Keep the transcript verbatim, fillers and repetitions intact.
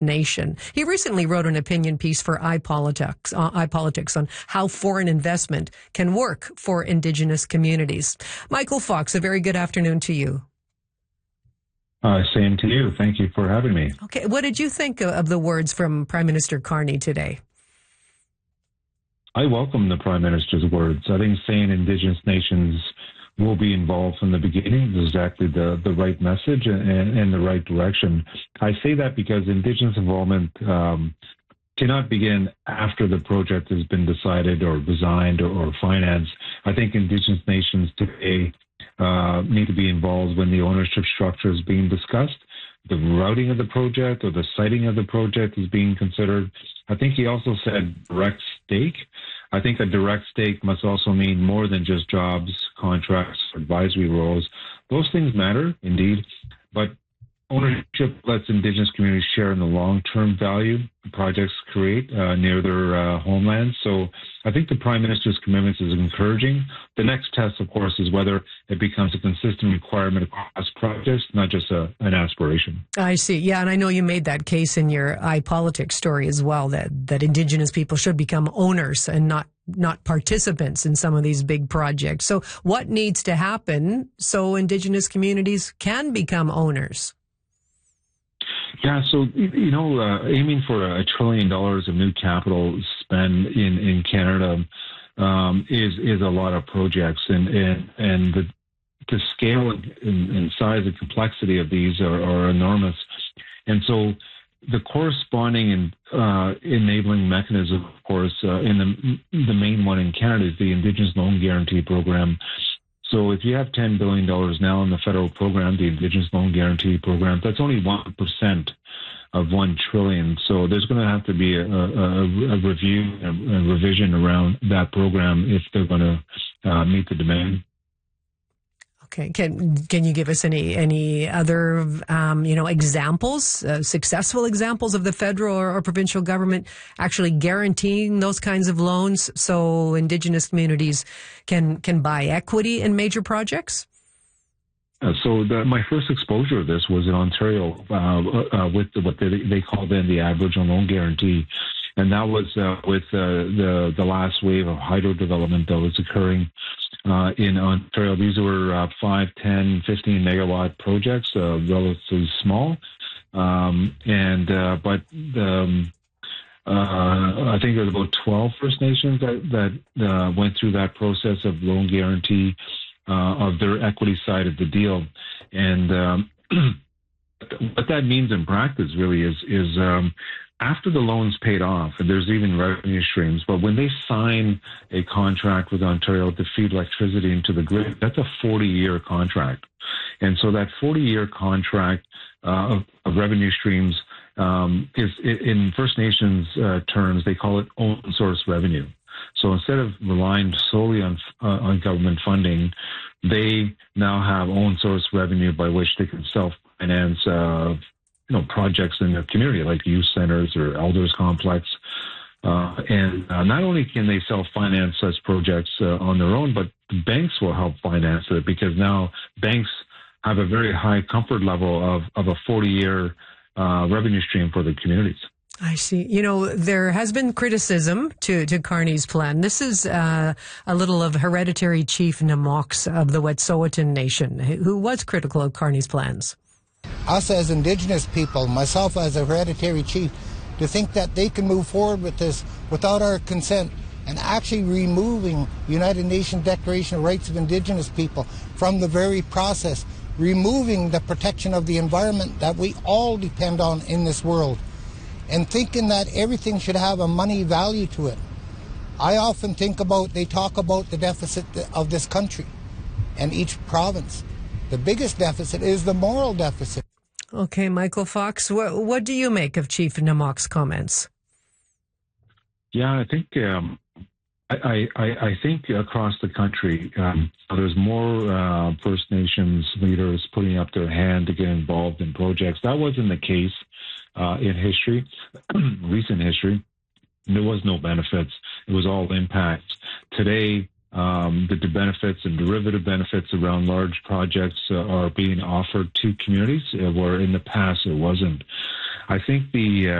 nation. He recently wrote an opinion piece for iPolitics, uh, iPolitics on how foreign investment can work for Indigenous communities. Michael Fox, a very good afternoon to you. Uh, same to you. Thank you for having me. Okay, what did you think of the words from Prime Minister Carney today? I welcome the Prime Minister's words. I think saying Indigenous nations will be involved from the beginning is exactly the, the right message and, and the right direction. I say that because Indigenous involvement um, cannot begin after the project has been decided or designed or, or financed. I think Indigenous nations today uh, need to be involved when the ownership structure is being discussed, the routing of the project or the siting of the project is being considered. I think he also said direct stake. I think a direct stake must also mean more than just jobs, contracts, advisory roles. Those things matter, indeed, but ownership lets Indigenous communities share in the long-term value projects create uh, near their uh, homelands. So I think the Prime Minister's commitments is encouraging. The next test, of course, is whether it becomes a consistent requirement across projects, not just a, an aspiration. I see. Yeah, and I know you made that case in your iPolitics story as well, that, that Indigenous people should become owners and not not participants in some of these big projects. So what needs to happen so Indigenous communities can become owners? Yeah, so, you know, uh, aiming for a trillion dollars of new capital spend in, in Canada um, is is a lot of projects, and and, and the, the scale and, and size and complexity of these are, are enormous. And so the corresponding and uh, enabling mechanism, of course, uh, in the, the main one in Canada is the Indigenous Loan Guarantee Program. So if you have ten billion dollars now in the federal program, the Indigenous Loan Guarantee Program, that's only one percent of one trillion dollars. So there's going to have to be a, a, a review, a, a revision around that program if they're going to uh, meet the demand. Okay, can can you give us any any other um, you know examples, uh, successful examples of the federal or, or provincial government actually guaranteeing those kinds of loans so Indigenous communities can can buy equity in major projects? Uh, so the, my first exposure to this was in Ontario uh, uh, with the, what they, they call then the Aboriginal Loan Guarantee. And that was uh, with uh, the the last wave of hydro development that was occurring uh, in Ontario. These were uh, five, ten, fifteen megawatt projects, uh, relatively small. Um, and uh, but um, uh, I think there was about twelve First Nations that, that uh, went through that process of loan guarantee uh, of their equity side of the deal. And um, what that means in practice really is is um, after the loan's paid off, and there's even revenue streams, but when they sign a contract with Ontario to feed electricity into the grid, that's a forty-year contract. And so that forty-year contract uh, of, of revenue streams um, is, in First Nations uh, terms, they call it own source revenue. So instead of relying solely on uh, on government funding, they now have own source revenue by which they can self-finance uh, you know, projects in their community, like youth centers or elders complex. Uh, and uh, not only can they self-finance such projects uh, on their own, but banks will help finance it, because now banks have a very high comfort level of, of a forty-year uh, revenue stream for the communities. I see. You know, there has been criticism to, to Carney's plan. This is uh, a little of hereditary Chief Na'Moks of the Wet'suwet'en Nation, who was critical of Carney's plans. Us as Indigenous people, myself as a hereditary chief, to think that they can move forward with this without our consent and actually removing United Nations Declaration of Rights of Indigenous People from the very process, removing the protection of the environment that we all depend on in this world, and thinking that everything should have a money value to it. I often think about, they talk about the deficit of this country and each province. The biggest deficit is the moral deficit. Okay, Michael Fox, what, what do you make of Chief Na'Mok's comments? Yeah, I think um, I, I, I think across the country, um, there's more uh, First Nations leaders putting up their hand to get involved in projects. That wasn't the case uh, in history, recent history. There was no benefits. It was all impacts. Today, Um, the benefits and derivative benefits around large projects uh, are being offered to communities, uh, where in the past it wasn't. I think the